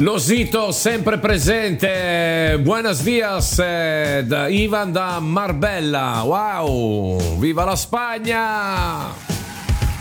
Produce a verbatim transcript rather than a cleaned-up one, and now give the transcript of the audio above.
Lo Zito sempre presente. Buenos dias, eh, da Ivan da Marbella. Wow, viva la Spagna!